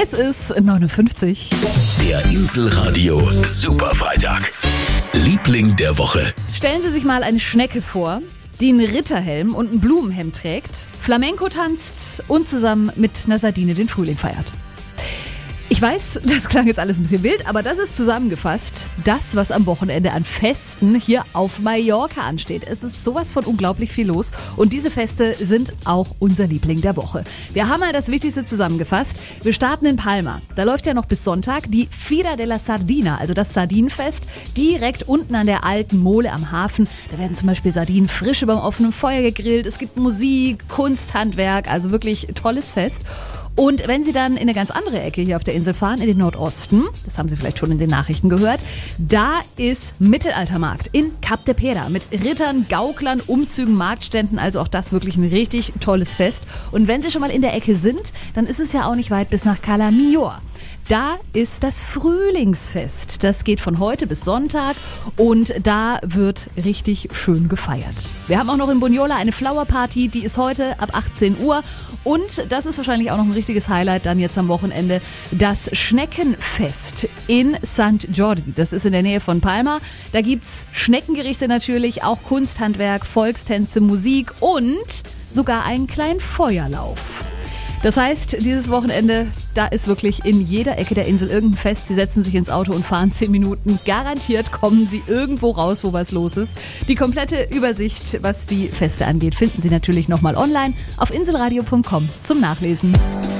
Es ist 59. Der Inselradio Superfreitag. Liebling der Woche. Stellen Sie sich mal eine Schnecke vor, die einen Ritterhelm und ein Blumenhemd trägt, Flamenco tanzt und zusammen mit einer Sardine den Frühling feiert. Ich weiß, das klang jetzt alles ein bisschen wild, aber das ist zusammengefasst das, was am Wochenende an Festen hier auf Mallorca ansteht. Es ist sowas von unglaublich viel los und diese Feste sind auch unser Liebling der Woche. Wir haben mal das Wichtigste zusammengefasst. Wir starten in Palma. Da läuft ja noch bis Sonntag die Fira de la Sardina, also das Sardinenfest, direkt unten an der alten Mole am Hafen. Da werden zum Beispiel Sardinen frisch über dem offenen Feuer gegrillt. Es gibt Musik, Kunsthandwerk, also wirklich tolles Fest. Und wenn Sie dann in eine ganz andere Ecke hier auf der Insel fahren, in den Nordosten, das haben Sie vielleicht schon in den Nachrichten gehört, da ist Mittelaltermarkt in Cap de Pera mit Rittern, Gauklern, Umzügen, Marktständen, also auch das wirklich ein richtig tolles Fest. Und wenn Sie schon mal in der Ecke sind, dann ist es ja auch nicht weit bis nach Cala Millor. Da ist das Frühlingsfest. Das geht von heute bis Sonntag und da wird richtig schön gefeiert. Wir haben auch noch in Bunyola eine Flower Party, die ist heute ab 18 Uhr. Und das ist wahrscheinlich auch noch ein richtiges Highlight dann jetzt am Wochenende, das Schneckenfest in St. Jordi. Das ist in der Nähe von Palma. Da gibt's Schneckengerichte natürlich, auch Kunsthandwerk, Volkstänze, Musik und sogar einen kleinen Feuerlauf. Das heißt, dieses Wochenende, da ist wirklich in jeder Ecke der Insel irgendein Fest. Sie setzen sich ins Auto und fahren 10 Minuten. Garantiert kommen Sie irgendwo raus, wo was los ist. Die komplette Übersicht, was die Feste angeht, finden Sie natürlich nochmal online auf inselradio.com zum Nachlesen.